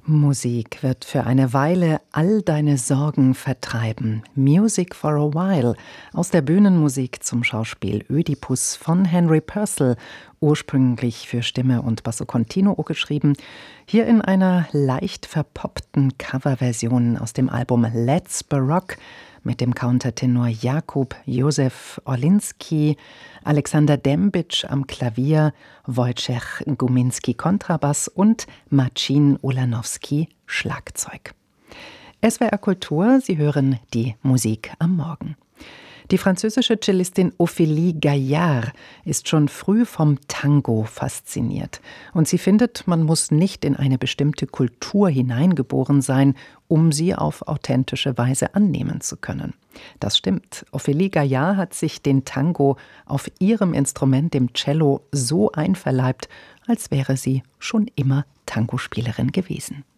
Musik wird für eine Weile all deine Sorgen vertreiben. Music for a While aus der Bühnenmusik zum Schauspiel Ödipus von Henry Purcell, ursprünglich für Stimme und Basso Continuo geschrieben, hier in einer leicht verpoppten Coverversion aus dem Album Let's Baroque mit dem Countertenor Jakub Józef Orlinski, Alexander Dembitsch am Klavier, Wojciech Guminski Kontrabass und Marcin Ulanowski Schlagzeug. SWR Kultur, Sie hören die Musik am Morgen. Die französische Cellistin Ophélie Gaillard ist schon früh vom Tango fasziniert. Und sie findet, man muss nicht in eine bestimmte Kultur hineingeboren sein, um sie auf authentische Weise annehmen zu können. Das stimmt. Ophélie Gaillard hat sich den Tango auf ihrem Instrument, dem Cello, so einverleibt, als wäre sie schon immer Tangospielerin gewesen.